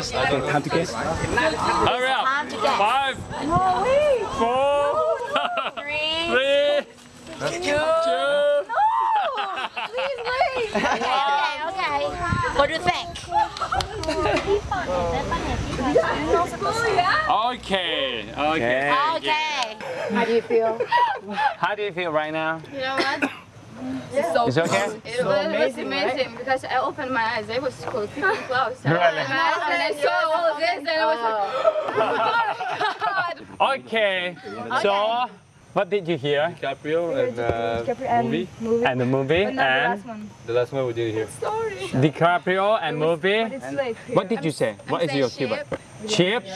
guess. Okay, time to guess. Hurry up. Time to guess. 5, Oh, wait. 4, 3, 3, 2. Please wait. Okay. What do you think? Okay. Okay. How do you feel? How do you feel right now? You know what? It's okay? It was amazing because I opened my eyes. It was completely closed. Really? And I saw all of this and I was like, oh my God. Okay. So, what did you hear? DiCaprio and movie. And the movie and The last one we did here. DiCaprio and movie. It's like What did you say? What is your keyword? Cheap.